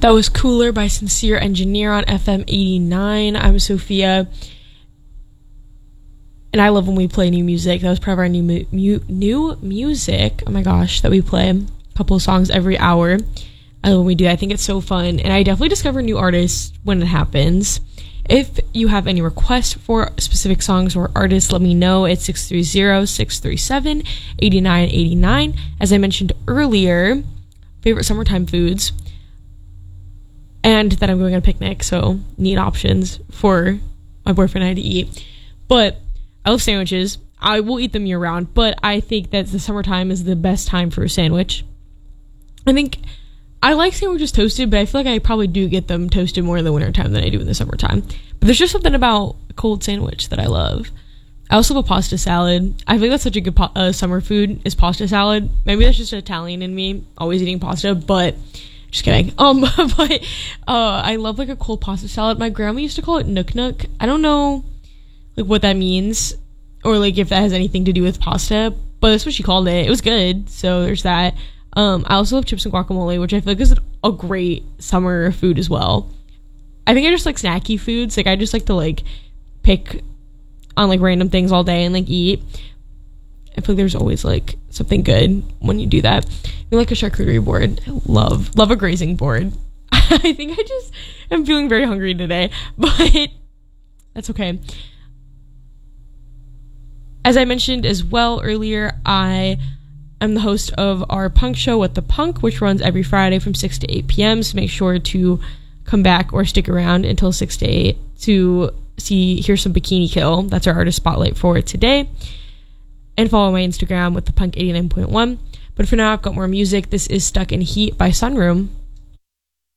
That was Cooler by Sincere Engineer on FM 89. I'm Sophia. And I love when we play new music. That was part of our new music. Oh my gosh, that we play a couple of songs every hour. I love when we do that. I think it's so fun. And I definitely discover new artists when it happens. If you have any requests for specific songs or artists, let me know. It's 630-637-8989. As I mentioned earlier, favorite summertime foods. And that I'm going on a picnic, so need options for my boyfriend and I to eat. But I love sandwiches. I will eat them year round, but I think that the summertime is the best time for a sandwich. I think I like sandwiches toasted, but I feel like I probably do get them toasted more in the wintertime than I do in the summertime. But there's just something about a cold sandwich that I love. I also love a pasta salad. I think that's such a good summer food is pasta salad. Maybe that's just Italian in me, always eating pasta, but just kidding. But I love like a cold pasta salad. My grandma used to call it nook nook. I don't know like what that means or like if that has anything to do with pasta, but that's what she called it. It was good. So there's that. I also love chips and guacamole, which I feel like is a great summer food as well. I think I just like snacky foods. Like I just like to like pick on like random things all day and like eat. I feel like there's always like something good when you do that. You like a charcuterie board. I love a grazing board. I think I just am feeling very hungry today, but that's okay. As I mentioned as well earlier, I am the host of our punk show, What the Punk, which runs every Friday from 6 to 8 p.m. So make sure to come back or stick around until 6 to 8 to hear some Bikini Kill. That's our artist spotlight for today. And follow my Instagram with the Punk 89.1. But for now, I've got more music. This is Stuck in Heat by Sunroom.